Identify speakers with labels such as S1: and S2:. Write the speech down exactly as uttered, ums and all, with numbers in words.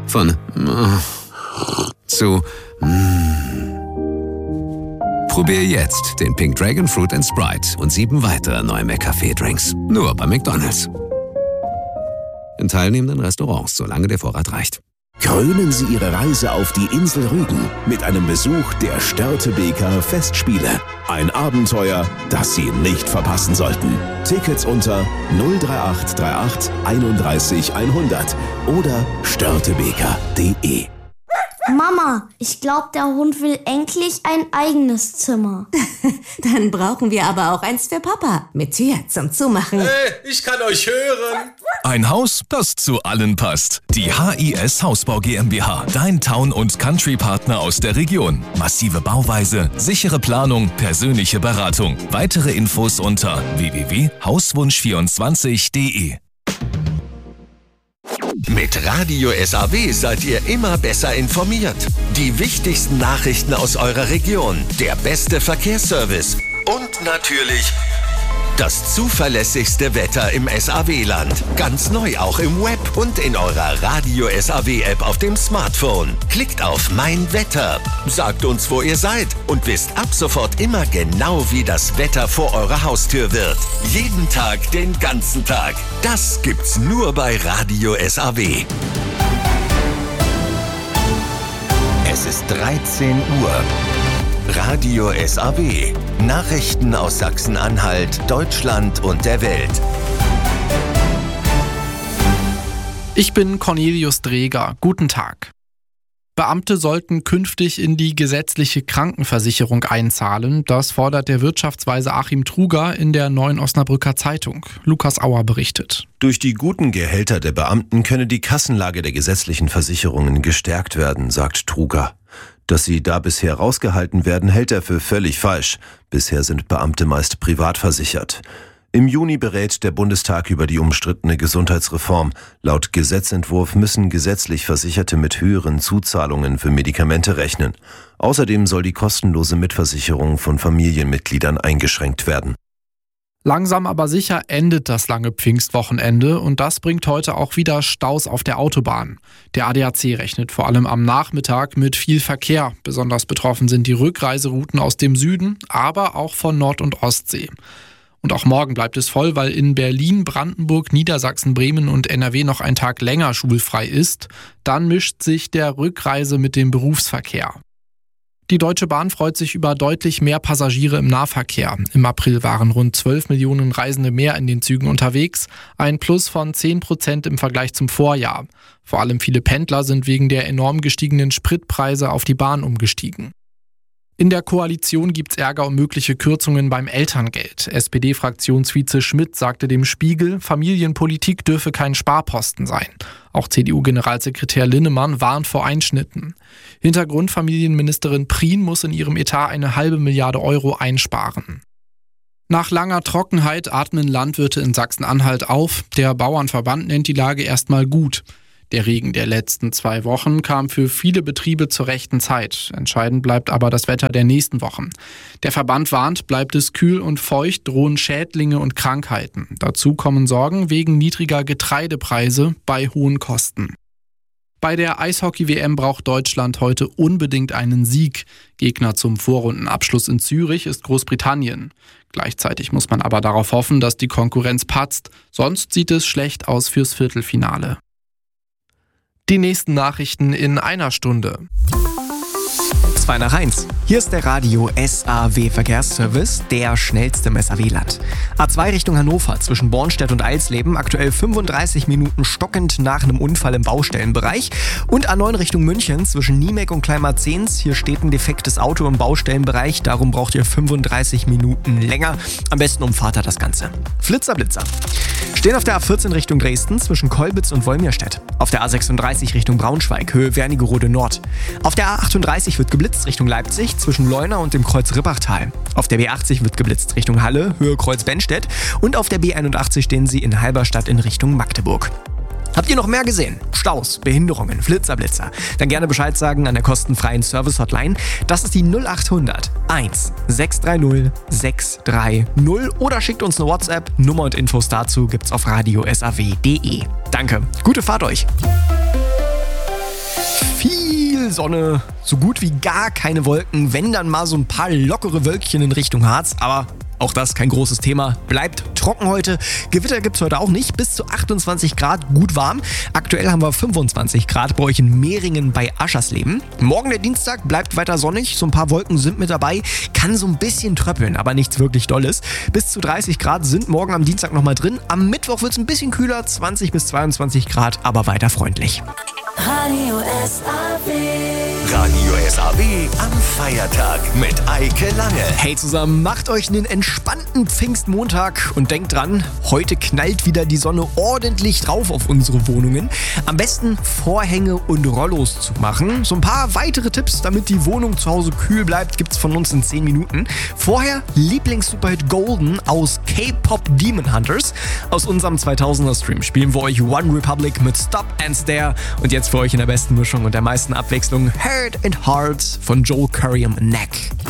S1: Von mm, zu mm. Probier jetzt den Pink Dragon Fruit and Sprite und sieben weitere neue McCafé-Drinks. Nur bei McDonald's. In teilnehmenden Restaurants, solange der Vorrat reicht.
S2: Krönen Sie Ihre Reise auf die Insel Rügen mit einem Besuch der Störtebeker Festspiele. Ein Abenteuer, das Sie nicht verpassen sollten. Tickets unter null drei acht drei acht einunddreißig hundert oder störtebeker punkt de.
S3: Mama, ich glaube, der Hund will endlich ein eigenes Zimmer.
S4: Dann brauchen wir aber auch eins für Papa. Mit Tür zum Zumachen.
S5: Hey, ich kann euch hören.
S6: Ein Haus, das zu allen passt. Die H I S Hausbau GmbH. Dein Town- und Country-Partner aus der Region. Massive Bauweise, sichere Planung, persönliche Beratung. Weitere Infos unter w w w punkt hauswunsch vierundzwanzig punkt de.
S7: Mit Radio S A W seid ihr immer besser informiert. Die wichtigsten Nachrichten aus eurer Region, der beste Verkehrsservice und natürlich das zuverlässigste Wetter im S A W-Land. Ganz neu auch im Web und in eurer Radio S A W-App auf dem Smartphone. Klickt auf Mein Wetter, sagt uns, wo ihr seid und wisst ab sofort immer genau, wie das Wetter vor eurer Haustür wird. Jeden Tag, den ganzen Tag. Das gibt's nur bei Radio S A W. Es ist dreizehn Uhr. Radio S A W. Nachrichten aus Sachsen-Anhalt, Deutschland und der Welt.
S8: Ich bin Cornelius Dreger. Guten Tag. Beamte sollten künftig in die gesetzliche Krankenversicherung einzahlen. Das fordert der Wirtschaftsweise Achim Truger in der Neuen Osnabrücker Zeitung. Lukas Auer berichtet.
S9: Durch die guten Gehälter der Beamten könne die Kassenlage der gesetzlichen Versicherungen gestärkt werden, sagt Truger. Dass sie da bisher rausgehalten werden, hält er für völlig falsch. Bisher sind Beamte meist privat versichert. Im Juni berät der Bundestag über die umstrittene Gesundheitsreform. Laut Gesetzentwurf müssen gesetzlich Versicherte mit höheren Zuzahlungen für Medikamente rechnen. Außerdem soll die kostenlose Mitversicherung von Familienmitgliedern eingeschränkt werden.
S8: Langsam aber sicher endet das lange Pfingstwochenende und das bringt heute auch wieder Staus auf der Autobahn. Der A D A C rechnet vor allem am Nachmittag mit viel Verkehr. Besonders betroffen sind die Rückreiserouten aus dem Süden, aber auch von Nord- und Ostsee. Und auch morgen bleibt es voll, weil in Berlin, Brandenburg, Niedersachsen, Bremen und N R W noch ein Tag länger schulfrei ist. Dann mischt sich der Rückreise mit dem Berufsverkehr. Die Deutsche Bahn freut sich über deutlich mehr Passagiere im Nahverkehr. Im April waren rund zwölf Millionen Reisende mehr in den Zügen unterwegs, ein Plus von zehn Prozent im Vergleich zum Vorjahr. Vor allem viele Pendler sind wegen der enorm gestiegenen Spritpreise auf die Bahn umgestiegen. In der Koalition gibt's Ärger um mögliche Kürzungen beim Elterngeld. S P D-Fraktionsvize Schmidt sagte dem Spiegel, Familienpolitik dürfe kein Sparposten sein. Auch C D U-Generalsekretär Linnemann warnt vor Einschnitten. Hintergrund: Familienministerin Prien muss in ihrem Etat eine halbe Milliarde Euro einsparen. Nach langer Trockenheit atmen Landwirte in Sachsen-Anhalt auf. Der Bauernverband nennt die Lage erstmal gut. Der Regen der letzten zwei Wochen kam für viele Betriebe zur rechten Zeit. Entscheidend bleibt aber das Wetter der nächsten Wochen. Der Verband warnt, bleibt es kühl und feucht, drohen Schädlinge und Krankheiten. Dazu kommen Sorgen wegen niedriger Getreidepreise bei hohen Kosten. Bei der Eishockey-W M braucht Deutschland heute unbedingt einen Sieg. Gegner zum Vorrundenabschluss in Zürich ist Großbritannien. Gleichzeitig muss man aber darauf hoffen, dass die Konkurrenz patzt. Sonst sieht es schlecht aus fürs Viertelfinale. Die nächsten Nachrichten in einer Stunde.
S10: zwei nach eins. Hier ist der Radio S A W Verkehrsservice, der schnellste im S A W-Land. A zwei Richtung Hannover zwischen Bornstedt und Eilsleben, aktuell fünfunddreißig Minuten stockend nach einem Unfall im Baustellenbereich. Und A neun Richtung München zwischen Niemek und Kleinmarzens. Hier steht ein defektes Auto im Baustellenbereich, darum braucht ihr fünfunddreißig Minuten länger. Am besten umfahrt ihr das Ganze. Flitzer, Blitzer. Stehen auf der A vierzehn Richtung Dresden zwischen Kolbitz und Wolmirstedt. Auf der A sechsunddreißig Richtung Braunschweig, Höhe Wernigerode Nord. Auf der A achtunddreißig wird geblitzt Richtung Leipzig zwischen Leuna und dem Kreuz Rippachtal. Auf der B achtzig wird geblitzt Richtung Halle, Höhe Kreuz Bennstedt. Und auf der B einundachtzig stehen sie in Halberstadt in Richtung Magdeburg. Habt ihr noch mehr gesehen? Staus, Behinderungen, Flitzer, Blitzer? Dann gerne Bescheid sagen an der kostenfreien Service-Hotline. Das ist die null acht hundert eins sechs drei null sechs drei null oder schickt uns eine WhatsApp. Nummer und Infos dazu gibt's auf radio s a w punkt de. Danke, gute Fahrt euch! viel Sonne, so gut wie gar keine Wolken, wenn dann mal so ein paar lockere Wölkchen in Richtung Harz, aber auch das kein großes Thema. Bleibt trocken heute. Gewitter gibt's heute auch nicht. Bis zu achtundzwanzig Grad, gut warm. Aktuell haben wir fünfundzwanzig Grad bei euch in Mehringen bei Aschersleben. Morgen der Dienstag bleibt weiter sonnig. So ein paar Wolken sind mit dabei. Kann so ein bisschen tröppeln, aber nichts wirklich Dolles. Bis zu dreißig Grad sind morgen am Dienstag nochmal drin. Am Mittwoch wird's ein bisschen kühler. zwanzig bis zweiundzwanzig Grad, aber weiter freundlich.
S11: Radio S A W.
S7: Radio S A W am Feiertag mit Eike Lange.
S10: Hey zusammen, macht euch einen entspannten Pfingstmontag und denkt dran, heute knallt wieder die Sonne ordentlich drauf auf unsere Wohnungen. Am besten Vorhänge und Rollos zu machen. So ein paar weitere Tipps, damit die Wohnung zu Hause kühl bleibt, gibt's von uns in zehn Minuten. Vorher Lieblings-Superhit Golden aus K-Pop Demon Hunters. Aus unserem zweitausender Stream spielen wir euch One Republic mit Stop and Stare und jetzt für euch in der besten Mischung und der meisten Abwechslung Hurt and Heart von Joel Curry am Neck.